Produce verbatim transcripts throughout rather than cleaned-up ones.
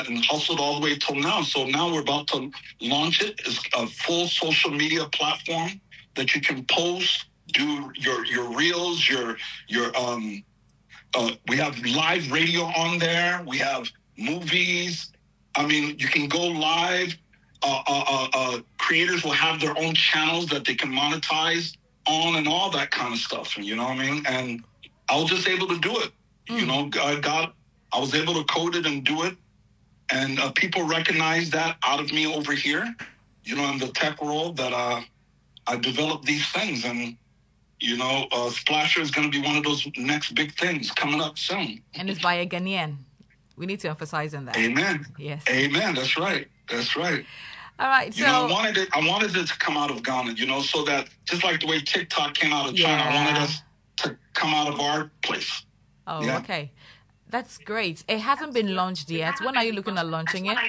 that and hustled all the way till now. So now we're about to launch it. It's a full social media platform that you can post, do your your reels, your your um. Uh, we have live radio on there. We have movies. I mean, you can go live. Uh, uh, uh, uh, creators will have their own channels that they can monetize on and all that kind of stuff. You know what I mean? And I was just able to do it. Mm. You know, I got, I was able to code it and do it. And uh, people recognize that out of me over here, you know, in the tech world, that uh, I developed these things. And you know, uh, Splasher is going to be one of those next big things coming up soon. And it's by a Ghanaian. We need to emphasize on that. Amen. Yes. Amen. That's right. That's right. All right. So you know, I wanted it. I wanted it to come out of Ghana. You know, so that just like the way TikTok came out of China, yeah. I wanted us to come out of our place. Oh, yeah? okay. That's great. It hasn't been launched yet. When are you looking at launching it?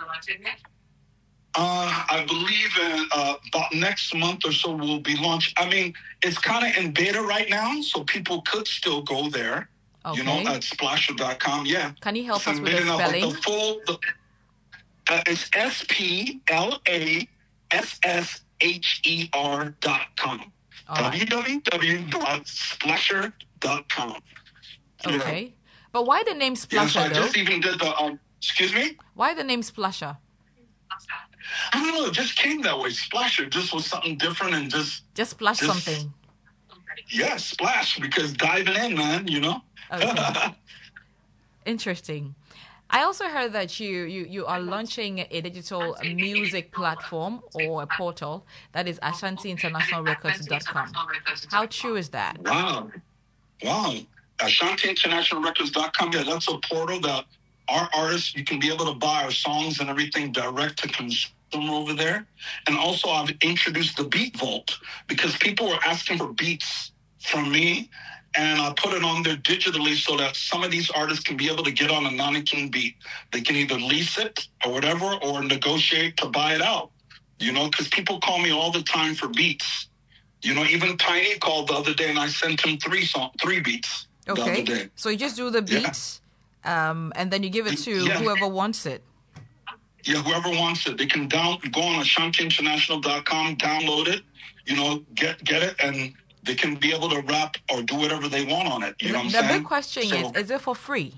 Uh, I believe in uh, about next month or so we'll be launched. I mean, it's kind of in beta right now, so people could still go there. Okay. You know, at splasher dot com. Yeah. Can you help us with the spelling? The full, the, uh, it's S P L A S S H E R dot com. w w w dot splasher dot com. Okay. Yeah. But why the name Splasher, yeah, so I though? just even did the, um, excuse me? Why the name Splasher? I don't know. It just came that way. Splasher just was something different and just... Just splash just, something. Yeah, splash, because diving in, man, you know? Okay. Interesting. I also heard that you, you, you are launching a digital music platform or a portal that is ashanti international records dot com. How true is that? Wow. Wow. ashanti international records dot com, yeah, that's a portal that our artists, you can be able to buy our songs and everything direct to consumer over there. And also I've introduced the Beat Vault because people were asking for beats from me. And I put it on there digitally so that some of these artists can be able to get on a non-king beat. They can either lease it or whatever, or negotiate to buy it out. You know, because people call me all the time for beats. You know, even Tiny called the other day and I sent him three song, three beats okay. the other day. So you just do the beats yeah. um, and then you give it to yeah. whoever wants it. Yeah, whoever wants it. They can down go on ashanti international dot com, download it, you know, get get it, and they can be able to rap or do whatever they want on it. You know what I'm the saying? The big question so, is, is it for free?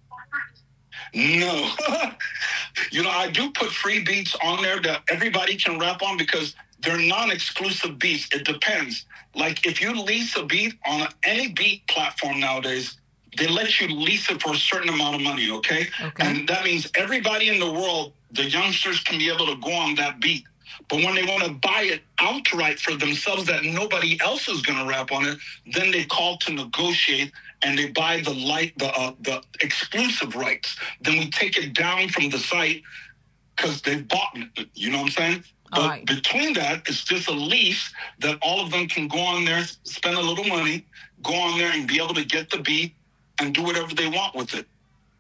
No. You know, I do put free beats on there that everybody can rap on because they're non-exclusive beats. It depends. Like, if you lease a beat on any beat platform nowadays, they let you lease it for a certain amount of money, okay? Okay. And that means everybody in the world, the youngsters, can be able to go on that beat. But when they want to buy it outright for themselves that nobody else is going to rap on it, then they call to negotiate and they buy the light, the uh, the exclusive rights. Then we take it down from the site because they bought it. You know what I'm saying? All but right. Between that, it's just a lease that all of them can go on there, spend a little money, go on there and be able to get the beat and do whatever they want with it.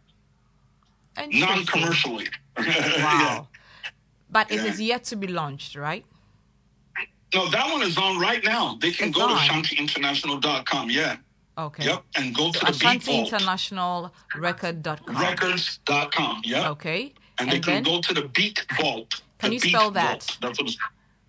Non-commercially. Wow. Yeah. But it yeah. is yet to be launched, right? No, that one is on right now. They can it's go on. to ashanti international dot com, yeah. Okay. Yep, and go so to the ashanti Beat Vault. international record dot com. Records dot com, yeah. Okay. And, and they then? can go to the Beat Vault. Can the you Beat spell that? Vault. That's what it's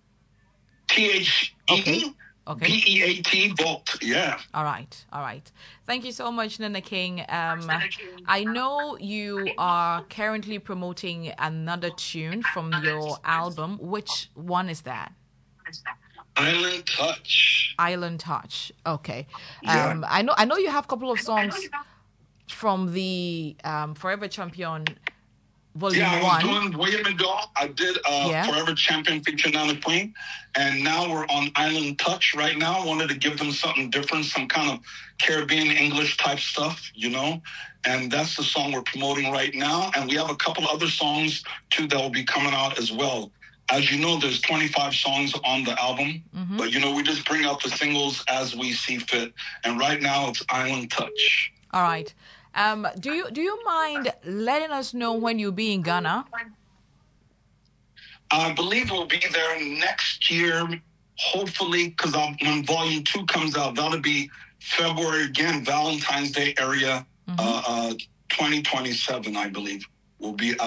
T H E Okay. Okay. B E A T Vault, yeah. All right, all right. Thank you so much, Nana King. Um, I know you are currently promoting another tune from your album. Which one is that? Island Touch. Island Touch. Okay. Yeah. Um, I know. I know you have a couple of songs from the um, Forever Champion Volume yeah, I was One. doing William McDowell. I did uh, yeah. Forever Champion featuring Nana Queen, and now we're on Island Touch right now. I wanted to give them something different, some kind of Caribbean English type stuff, you know. And that's the song we're promoting right now. And we have a couple other songs too that will be coming out as well. As you know, there's twenty-five songs on the album, mm-hmm. but you know we just bring out the singles as we see fit. And right now it's Island Touch. All right. Um, do you do you mind letting us know when you'll be in Ghana? I believe we'll be there next year, hopefully, because when Volume Two comes out, that'll be February again, Valentine's Day area, mm-hmm. uh, uh, twenty twenty-seven, I believe, will be out.